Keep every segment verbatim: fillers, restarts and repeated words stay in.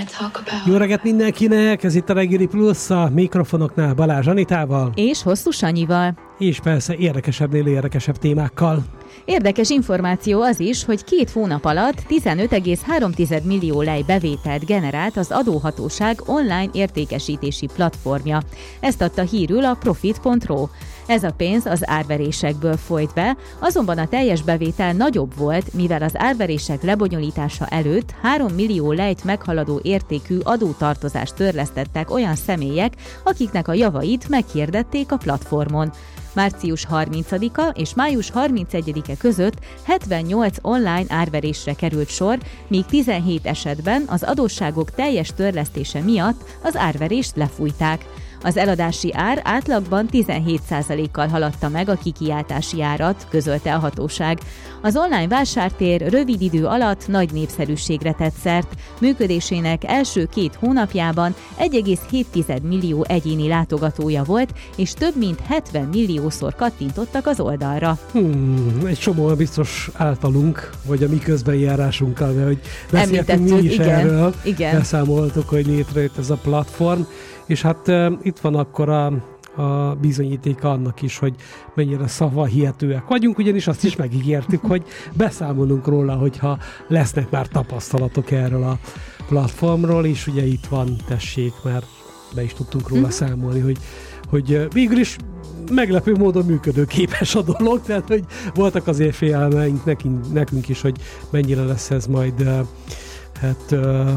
Jó reggelt mindenkinek, ez itt a Reggeli Plusz, a mikrofonoknál Balázs Anitával. És Hosszú Sanyival. És persze érdekesebbnél érdekesebb témákkal. Érdekes információ az is, hogy két hónap alatt tizenöt egész három millió lej bevételt generált az adóhatóság online értékesítési platformja. Ezt adta hírül a profit pont ru. Ez a pénz az árverésekből folyt be, azonban a teljes bevétel nagyobb volt, mivel az árverések lebonyolítása előtt három millió lejt meghaladó értékű adótartozást törlesztettek olyan személyek, akiknek a javait meghirdették a platformon. március harmincadika és május harmincegyedike között hetvennyolc online árverésre került sor, míg tizenhét esetben az adósságok teljes törlesztése miatt az árverést lefújták. Az eladási ár átlagban tizenhét százalékkal haladta meg a kikiáltási árat, közölte a hatóság. Az online vásártér rövid idő alatt nagy népszerűségre tett szert. Működésének első két hónapjában egy egész hét millió egyéni látogatója volt, és több mint hetven milliószor kattintottak az oldalra. Hmm, egy csomó biztos általunk, vagy a mi közbenjárásunkkal, mert hogy beszéltünk mi is igen, erről, igen. beszámoltuk, hogy létrejött ez a platform, és hát uh, itt van akkor a, a bizonyítéka annak is, hogy mennyire szavahihetőek vagyunk, ugyanis azt is megígértük, hogy beszámolunk róla, hogyha lesznek már tapasztalatok erről a platformról, és ugye itt van, tessék, mert be is tudtunk róla mm. számolni, hogy, hogy végül is meglepő módon működőképes a dolog, tehát hogy voltak azért félelmeink nekünk, nekünk is, hogy mennyire lesz ez majd uh, hát uh,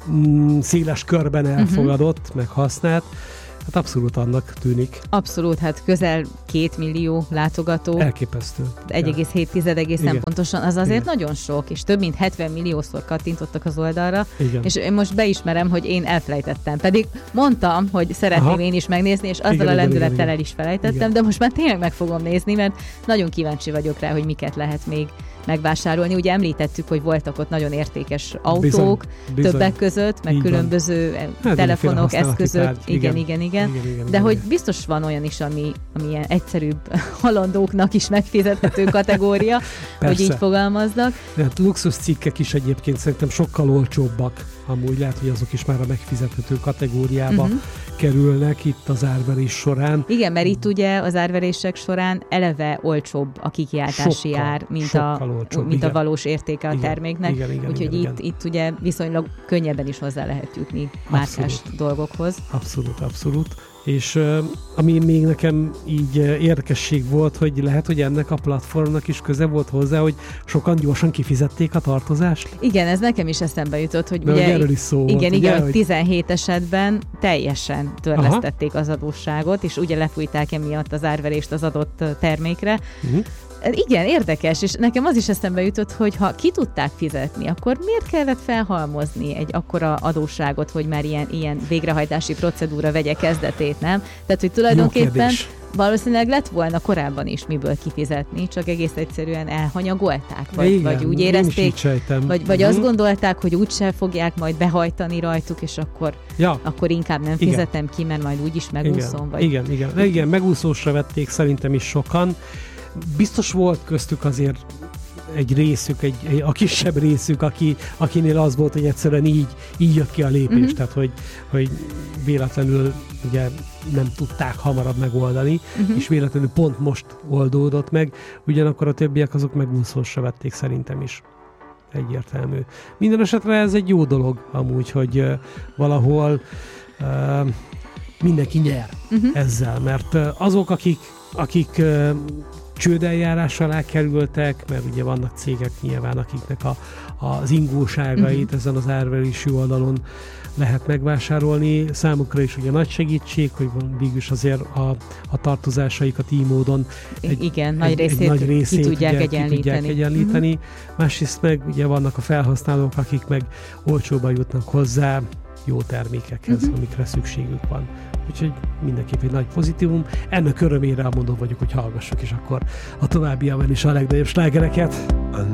széles körben elfogadott, uh-huh. meg használt. Hát abszolút annak tűnik. Abszolút, hát közel két millió látogató. Elképesztő. egy egész hét egészen Igen. pontosan, az azért Igen. nagyon sok, és több mint hetven milliószor kattintottak az oldalra, Igen. és én most beismerem, hogy én elfelejtettem. Pedig mondtam, hogy szeretném Aha. én is megnézni, és azzal igen, a lendülettel igen, el is felejtettem, igen. de most már tényleg meg fogom nézni, mert nagyon kíváncsi vagyok rá, hogy miket lehet még megvásárolni. Ugye említettük, hogy voltak ott nagyon értékes autók, bizony, bizony. többek között, meg Így különböző hát, telefonok, eszközök. Tárgy. Igen, igen, igen. igen, igen, De igen, hogy igen. biztos van olyan is, ami, ami ilyen egyszerűbb halandóknak is megfizethető kategória, hogy így fogalmaznak. Hát luxus cikkek is egyébként szerintem sokkal olcsóbbak. Amúgy lehet, hogy azok is már a megfizethető kategóriába uh-huh. kerülnek itt az árverés során. Igen, mert itt ugye az árverések során eleve olcsóbb a kikiáltási sokkal, ár, mint, a, olcsóbb, mint a valós értéke a igen, terméknek. igen, igen, úgyhogy igen, itt, igen. itt ugye viszonylag könnyebben is hozzá lehet jutni márkás dolgokhoz. Abszolút, abszolút. És uh, ami még nekem így uh, érdekesség volt, hogy lehet, hogy ennek a platformnak is köze volt hozzá, hogy sokan gyorsan kifizették a tartozást. Igen, ez nekem is eszembe jutott, hogy de ugye, erről is szó igen, volt, igen, ugye, hogy tizenhét esetben teljesen törlesztették Aha. az adósságot, és ugye lefújták emiatt az árverést az adott termékre. Uh-huh. Igen, érdekes, és nekem az is eszembe jutott, hogy ha ki tudták fizetni, akkor miért kellett felhalmozni egy akkora adósságot, hogy már ilyen, ilyen végrehajtási procedúra vegye kezdetét, nem? Tehát, hogy tulajdonképpen valószínűleg lett volna korábban is miből kifizetni, csak egész egyszerűen elhanyagolták, vagy, igen, vagy úgy érezték, vagy, vagy uh-huh. azt gondolták, hogy úgyse fogják majd behajtani rajtuk, és akkor, ja. akkor inkább nem igen. fizetem ki, mert majd úgyis megúszom. Igen, vagy... igen, igen. De igen, megúszósra vették szerintem is sokan. Biztos volt köztük azért egy részük, egy, egy, a kisebb részük, aki, akinél az volt, hogy egyszerűen így, így jött ki a lépés, uh-huh. tehát hogy, hogy véletlenül ugye nem tudták hamarabb megoldani, uh-huh. és véletlenül pont most oldódott meg, ugyanakkor a többiek azok megúszósra vették szerintem is. Egyértelmű. Minden esetre ez egy jó dolog amúgy, hogy uh, valahol uh, mindenki nyer uh-huh. ezzel, mert uh, azok, akik, akik uh, csődeljárás alá kerültek, mert ugye vannak cégek nyilván, akiknek a, az ingóságait uh-huh. ezen az árverési oldalon lehet megvásárolni. Számukra is ugye nagy segítség, hogy van végülis azért a, a tartozásaikat így módon egy, igen, egy, nagy részét, egy nagy részét ki tudják ugye, egyenlíteni. Ki tudják egyenlíteni. Uh-huh. Másrészt meg ugye vannak a felhasználók, akik meg olcsóban jutnak hozzá jó termékekhez, uh-huh. amikre szükségük van. Úgyhogy mindenképp egy nagy pozitívum. Ennek örömére elmondom vagyok, hogy hallgassuk, és akkor a továbbiakban is a legnagyobb slágereket.